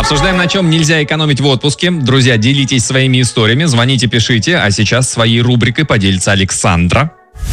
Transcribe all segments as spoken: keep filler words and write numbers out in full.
Обсуждаем, на чем нельзя экономить в отпуске. Друзья, делитесь своими историями, звоните, пишите. А сейчас своей рубрикой поделится Александра.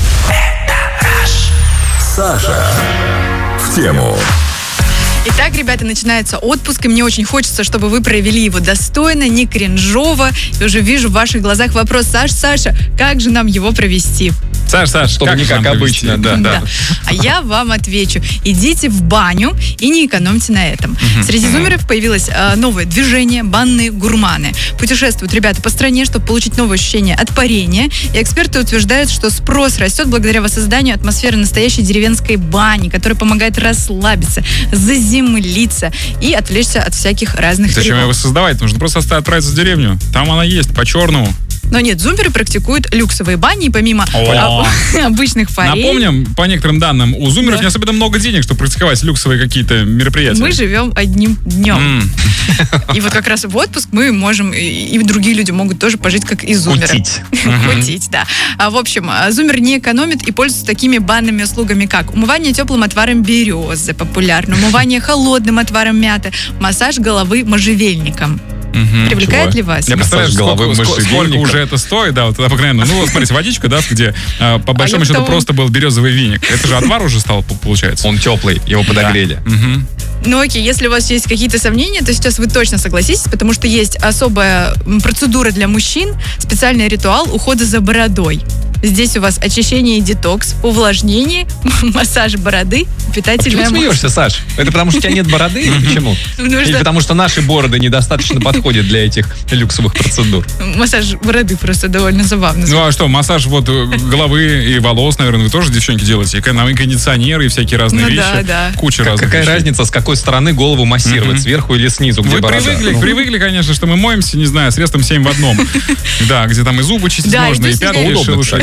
Саша в тему. Итак, ребята, начинается отпуск, и мне очень хочется, чтобы вы провели его достойно, не кринжово. И уже вижу в ваших глазах вопрос: Саш, Саша, как же нам его провести? Саш, Саш, чтобы как не как обычно. Да, да. Да. А я вам отвечу. Идите в баню и не экономьте на этом. Угу. Среди зумеров появилось э, новое движение «Банные гурманы». Путешествуют ребята по стране, чтобы получить новое ощущение от парения. И эксперты утверждают, что спрос растет благодаря воссозданию атмосферы настоящей деревенской бани, которая помогает расслабиться, заземлиться и отвлечься от всяких разных Зачем тревог. его создавать? Нужно просто отправиться в деревню. Там она есть, по-черному. Но нет, зумеры практикуют люксовые бани, и помимо О. обычных парей. Напомним, по некоторым данным, у зумеров Да. не особенно много денег, чтобы практиковать люксовые какие-то мероприятия. Мы живем одним днем. М. И вот как раз в отпуск мы можем, и, и другие люди могут тоже пожить, как и зумеры. Кутить. Кутить, да. А, в общем, а, зумер не экономит и пользуется такими банными услугами, как умывание теплым отваром березы, популярно, умывание холодным отваром мяты, массаж головы можжевельником. Мгм. Привлекает Чего? ли вас? Я представляю, Массаж головы сколько, сколько, сколько можжевельника. уже это стоит, да, вот обыкновенно. Ну, вот смотрите, водичка, да, где а, по большому я счету потом- просто был березовый виник. Это же отвар уже стал, получается. Он теплый, его подогрели. Мгм. Ну окей, если у вас есть какие-то сомнения, то сейчас вы точно согласитесь, потому что есть особая м, процедура для мужчин, специальный ритуал ухода за бородой. Здесь у вас очищение и детокс, увлажнение, массаж бороды, А почему питательная... смеешься, Саш? Это потому что у тебя нет бороды или почему? Потому Или что потому что наши бороды недостаточно подходят для этих люксовых процедур? массаж бороды просто довольно забавно. Ну а что, массаж вот э, головы и волос, наверное, вы тоже, девчонки, делаете? И кон- и кондиционеры, и всякие разные Ну вещи. да, да. Куча Как- разных Какая вещей. разница, с какой стороны голову массировать, Мгм. сверху или снизу, где Вы борода? привыкли, Ну, привыкли, конечно, что мы моемся, не знаю, средством семь в одном. Да, где там и зубы чистить Да, и можно, и здесь пятки удобно, шелушить.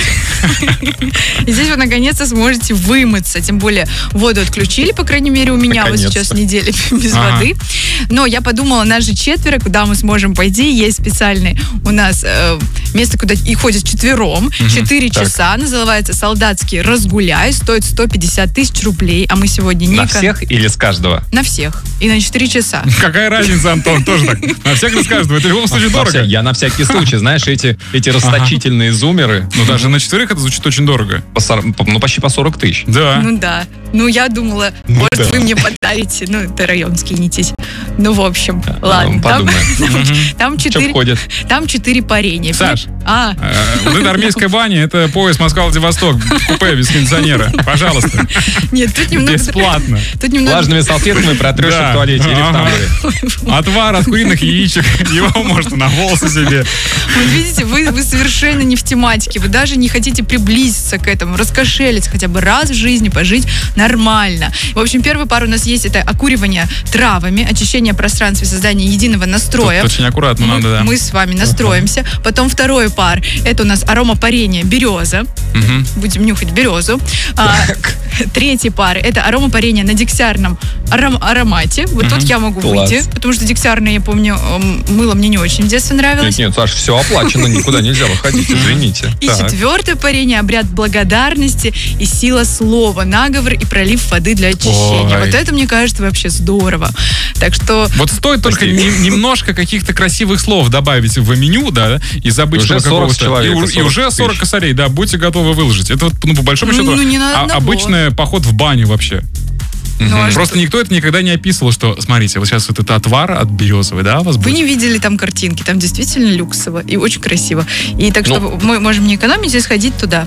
И здесь вы наконец-то сможете вымыться. Тем более воду отключили, по крайней мере, у меня вот Наконец-то. сейчас неделя без Ага. воды. Но я подумала, нас же четверо, куда мы сможем пойти. Есть специальный у нас э, место, куда и ходят четвером. Четыре так. часа. Называется «Солдатский разгуляй». Стоит сто пятьдесят тысяч рублей. А мы сегодня не... На эко- всех или с каждого? На всех. И на четыре часа. Какая разница, Антон, тоже так. На всех рассказывают. Это в любом случае На дорого. вся- Я на всякий случай, знаешь, эти, эти расточительные зумеры, Ну, даже на четверых это звучит очень дорого. по сор- по- ну, почти по сорок тысяч. Да. Ну да. Ну я думала, Ну может да. вы мне подарите. Ну это районские нитись. Ну в общем, ладно. Ну, Там, подумаем. там Что четыре... входит? Там четыре парения. Саш. А, Э, Вот эта армейская баня, это поезд Москва-Владивосток, купе без кондиционера. Пожалуйста. нет, тут немного... Бесплатно. Тут немного... Влажными салфетками протрешься Да. в туалете или в Ага. тамбуре. Отвар от куриных яичек. Его можно на волосы себе. Вот видите, вы, вы совершенно не в тематике. Вы даже не хотите приблизиться к этому, раскошелиться хотя бы раз в жизни, пожить нормально. В общем, первый пар у нас есть, это окуривание травами, очищение пространства и создание единого настроя. Тут очень аккуратно мы, надо, да. мы с вами настроимся. Потом второй пар, это у нас аромапарение береза. Мгм. Будем нюхать березу. А, третий пар, это аромапарение на дексиарном аром- аромате. Вот тут я могу Класс. выйти, потому что дексиарное, я помню, эм, мыло мне не очень в детстве нравилось. Нет, нет, Саш, все оплачено, никуда нельзя выходить, извините. И Так. четвертое парение, обряд благодарности и сила слова, наговор и пролив воды для очищения. Ой. Вот это, мне кажется, вообще здорово. Так что... Вот стоит только Прости. не- немножко каких-то красивых слов добавить в меню, да, из обычного Уже сорок какого-то. человек, и, у- и сорок уже сорок тысяч. косарей, да, будьте готовы выложить. Это вот, ну, по большому Ну, счету, ну, не на а- одного. обычный поход в баню вообще. ну, а Просто что? никто это никогда не описывал, что, смотрите, вот сейчас вот это отвар от березовой, да, у вас Вы будет? не видели там картинки, там действительно люксово и очень красиво. И так что Ну. мы можем не экономить и сходить туда.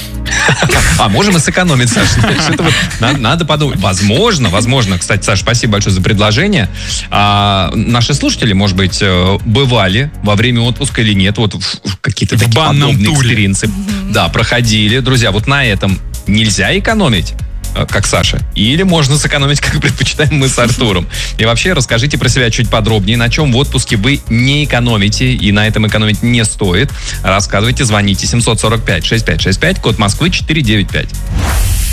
А, можем и сэкономить, Саш. Это вот на- надо подумать. Возможно, возможно. Кстати, Саш, спасибо большое за предложение. А, наши слушатели, может быть, э, бывали во время отпуска или нет, вот в, в какие-то В такие банном подобные туре. экспириенсы. Да, проходили. Друзья, вот на этом нельзя экономить, э, как Саша. Или можно сэкономить, как предпочитаем мы с Артуром. И вообще расскажите про себя чуть подробнее, на чем в отпуске вы не экономите, и на этом экономить не стоит. Рассказывайте, звоните семь сорок пять шестьдесят пять шестьдесят пять, код Москвы четыреста девяносто пять.